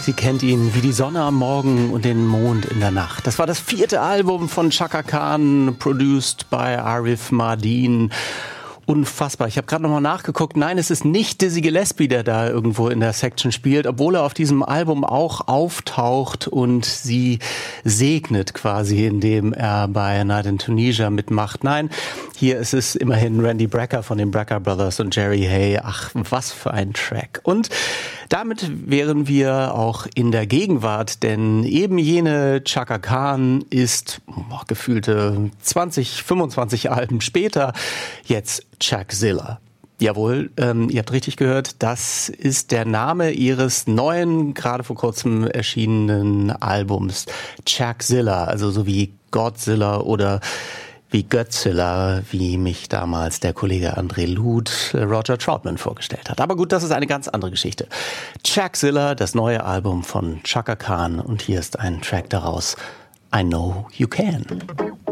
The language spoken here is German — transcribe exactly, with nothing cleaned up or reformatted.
Sie kennt ihn wie die Sonne am Morgen und den Mond in der Nacht. Das war das vierte Album von Chaka Khan, produced by Arif Mardin. Unfassbar. Ich habe gerade nochmal nachgeguckt. Nein, es ist nicht Dizzy Gillespie, der da irgendwo in der Section spielt, obwohl er auf diesem Album auch auftaucht und sie segnet quasi, indem er bei Night in Tunisia mitmacht. Nein, hier ist es immerhin Randy Brecker von den Brecker Brothers und Jerry Hay. Ach, was für ein Track. Und damit wären wir auch in der Gegenwart, denn eben jene Chaka Khan ist oh, gefühlte zwanzig, fünfundzwanzig Alben später jetzt Chuckzilla. Jawohl, ähm, ihr habt richtig gehört, das ist der Name ihres neuen, gerade vor kurzem erschienenen Albums. Chuckzilla, also so wie Godzilla oder wie Götzilla, wie mich damals der Kollege André Luth Roger Troutman vorgestellt hat. Aber gut, das ist eine ganz andere Geschichte. Chuckzilla, das neue Album von Chaka Khan, und hier ist ein Track daraus, I Know You Can.